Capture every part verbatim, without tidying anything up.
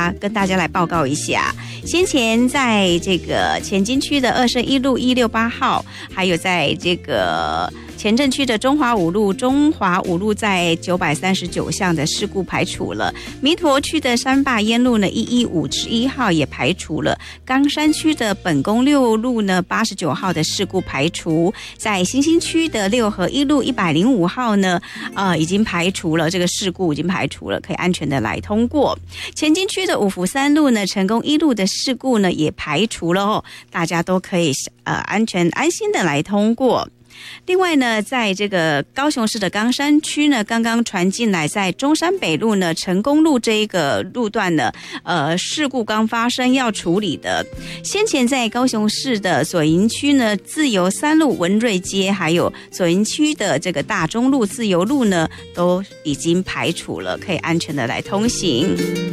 啊，跟大家来报告一下。先前在这个前金区的二圣一路一六八号，还有在这个前镇区的中华五路，中华五路在九百三十九项的事故排除了；弥陀区的山坝烟路呢，一一五十一号也排除了；冈山区的本宫六路呢，八十九号的事故排除；在新兴区的六合一路一百零五号呢，呃，已经排除了这个事故，已经排除了，可以安全的来通过。前金区的五福三路呢，成功一路的事故呢也排除了哦，大家都可以呃安全安心的来通过。另外呢，在这个高雄市的冈山区呢，刚刚传进来，在中山北路呢、成功路这一个路段呢，呃，事故刚发生要处理的。先前在高雄市的左营区呢，自由三路文瑞街，还有左营区的这个大中路、自由路呢，都已经排除了，可以安全的来通行。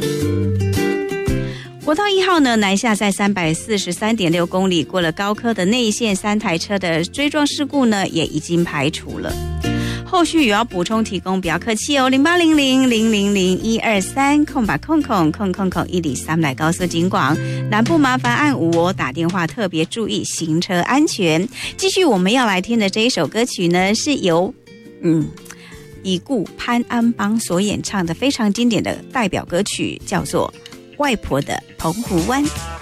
国道一号呢，南下在三百四十三点六公里，过了高科的内线，三台车的追撞事故呢，也已经排除了。后续有要补充提供，不要客气哦，零八零零零零零一二三空吧空空空空空一里三来高速警广南部麻烦按五哦，打电话特别注意行车安全。继续我们要来听的这一首歌曲呢，是由嗯已故潘安邦所演唱的非常经典的代表歌曲，叫做外婆的澎湖湾。